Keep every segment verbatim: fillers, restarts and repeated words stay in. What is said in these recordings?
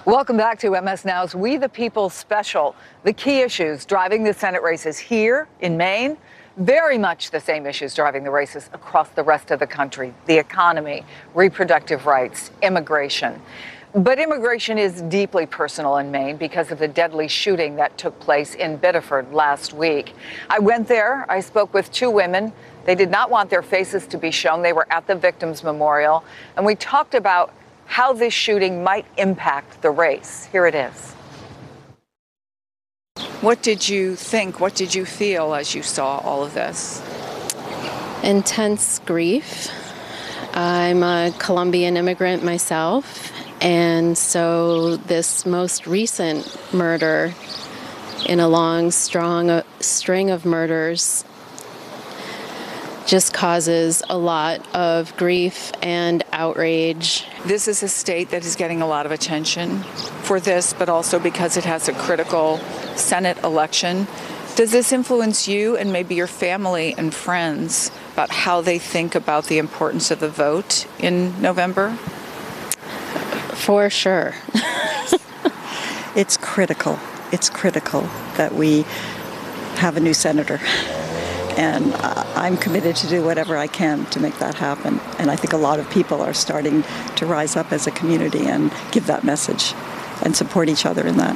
Welcome back to M S Now's We the People special. The key issues driving the Senate races here in Maine, very much the same issues driving the races across the rest of the country: the economy, reproductive rights, immigration. But immigration is deeply personal in Maine because of the deadly shooting that took place in Biddeford last week. I went there. I spoke with two women. They did not want their faces to be shown. They were at the victims' memorial, and we talked about how this shooting might impact the race. Here it is. What did you think? What did you feel as you saw all of this? Intense grief. I'm a Colombian immigrant myself, and so this most recent murder in a long, strong string of murders just causes a lot of grief and outrage. This is a state that is getting a lot of attention for this, but also because it has a critical Senate election. Does this influence you and maybe your family and friends about how they think about the importance of the vote in November? For sure. It's critical. It's critical that we have a new senator. And uh, I'm committed to do whatever I can to make that happen. And I think a lot of people are starting to rise up as a community and give that message and support each other in that.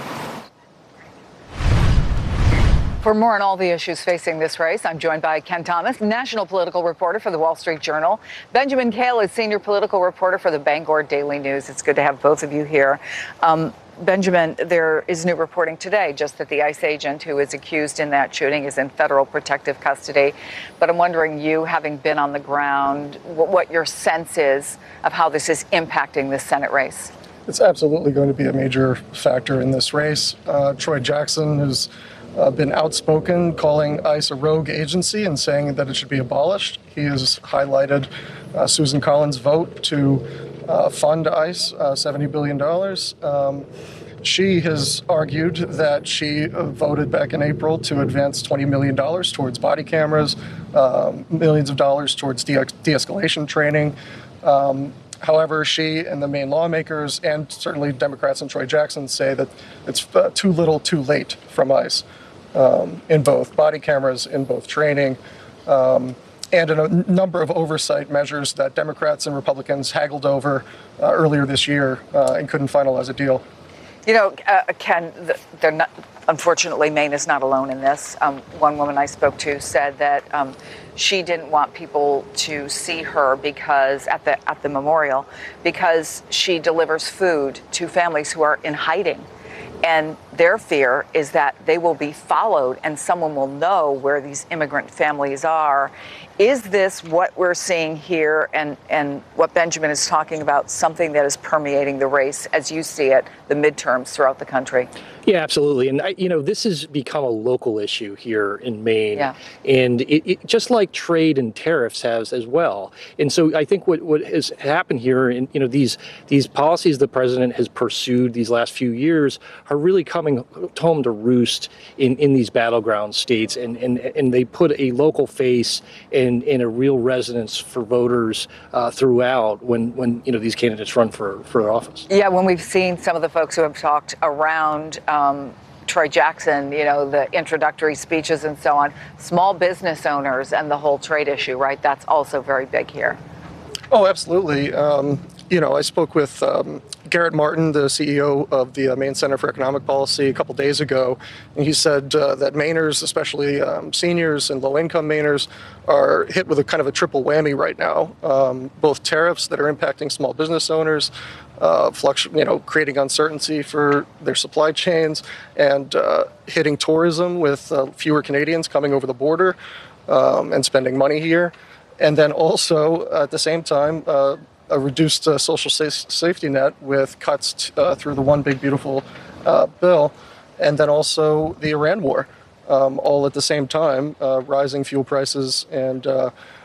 For more on all the issues facing this race, I'm joined by Ken Thomas, national political reporter for the Wall Street Journal. Benjamin Kale is senior political reporter for the Bangor Daily News. It's good to have both of you here. Um, Benjamin, there is new reporting today just that the ICE agent who is accused in that shooting is in federal protective custody. But I'm wondering, you having been on the ground, what your sense is of how this is impacting the Senate race. It's absolutely going to be a major factor in this race. Uh, Troy Jackson has uh, been outspoken, calling ICE a rogue agency and saying that it should be abolished. He has highlighted uh, Susan Collins' vote to uh, fund ICE uh, seventy billion dollars. Um, She has argued that she voted back in April to advance twenty million dollars towards body cameras, um, millions of dollars towards de- de-escalation training. Um, however, she and the Maine lawmakers, and certainly Democrats and Troy Jackson, say that it's uh, too little, too late from ICE um, in both body cameras, in both training, um, and in a n- number of oversight measures that Democrats and Republicans haggled over uh, earlier this year uh, and couldn't finalize a deal. You know, uh, Ken, they're not, unfortunately, Maine is not alone in this. Um, one woman I spoke to said that um, she didn't want people to see her because at the at the memorial because she delivers food to families who are in hiding. And their fear is that they will be followed and someone will know where these immigrant families are. Is this what we're seeing here and, and what Benjamin is talking about, something that is permeating the race as you see it, the midterms throughout the country? Yeah, absolutely. And, I, you know, this has become a local issue here in Maine. Yeah. And it, it, just like trade and tariffs has as well. And so I think what, what has happened here, in, you know, these these policies the president has pursued these last few years are really coming home to roost in, in these battleground states. And, and, and they put a local face and, and a real resonance for voters uh, throughout when, when, you know, these candidates run for, for office. Yeah, when we've seen some of the folks who have talked around Um, Troy Jackson, you know, the introductory speeches and so on, small business owners and the whole trade issue, right? That's also very big here. Oh, absolutely. Um, you know, I spoke with um, Garrett Martin, the C E O of the uh, Maine Center for Economic Policy, a couple days ago, and he said uh, that Mainers, especially um, seniors and low-income Mainers, are hit with a kind of a triple whammy right now. Um, both tariffs that are impacting small business owners, uh, fluctu- you know, creating uncertainty for their supply chains, and uh, hitting tourism with uh, fewer Canadians coming over the border um, and spending money here. And then also, at the same time, uh, a reduced uh, social sa- safety net with cuts t- uh, through the One Big Beautiful uh, bill, and then also the Iran war, um, all at the same time, uh, rising fuel prices and uh,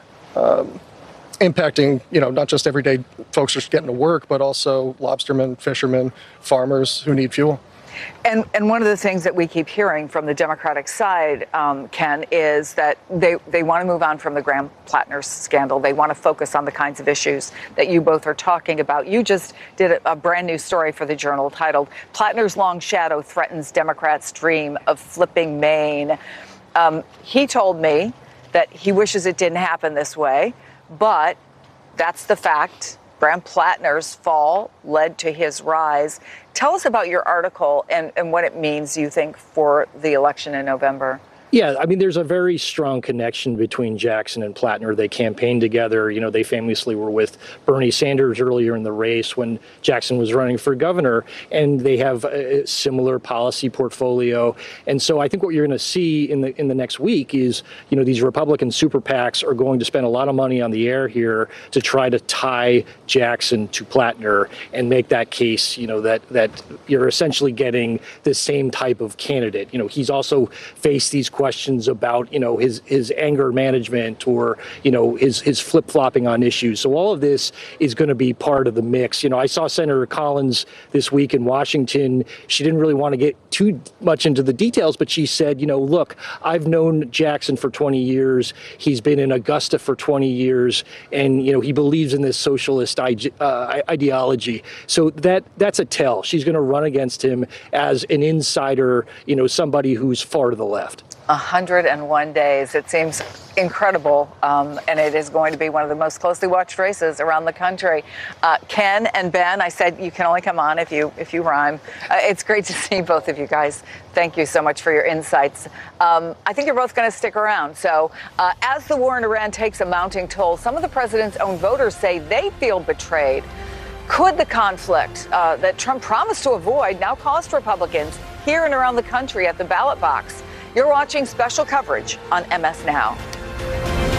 um, impacting, you know, not just everyday folks just getting to work, but also lobstermen, fishermen, farmers who need fuel. And and one of the things that we keep hearing from the Democratic side, um, Ken, is that they, they want to move on from the Graham Plattner scandal. They want to focus on the kinds of issues that you both are talking about. You just did a, a brand new story for the Journal titled "Plattner's Long Shadow Threatens Democrats' Dream of Flipping Maine." Um, he told me that he wishes it didn't happen this way, but that's the fact. Graham Plattner's fall led to his rise. Tell us about your article and, and what it means, you think, for the election in November. Yeah, I mean, there's a very strong connection between Jackson and Plattner. They campaigned together. You know, they famously were with Bernie Sanders earlier in the race when Jackson was running for governor, and they have a similar policy portfolio. And so I think what you're going to see in the in the next week is, you know, these Republican super PACs are going to spend a lot of money on the air here to try to tie Jackson to Plattner and make that case, you know, that that you're essentially getting the same type of candidate. You know, he's also faced these questions about, you know, his his anger management or, you know, his his flip-flopping on issues. So all of this is going to be part of the mix. You know, I saw Senator Collins this week in Washington. She didn't really want to get too much into the details, but she said, you know, look, I've known Jackson for twenty years. He's been in Augusta for twenty years, and, you know, he believes in this socialist ide- uh, ideology. So that that's a tell. She's going to run against him as an insider, you know, somebody who's far to the left. one hundred and one days. It seems incredible, um, and it is going to be one of the most closely watched races around the country. Uh, Ken and Ben, I said you can only come on if you if you rhyme. Uh, it's great to see both of you guys. Thank you so much for your insights. Um, I think you're both going to stick around. So uh, as the war in Iran takes a mounting toll, some of the president's own voters say they feel betrayed. Could the conflict uh, that Trump promised to avoid now cost Republicans here and around the country at the ballot box? You're watching special coverage on M S Now.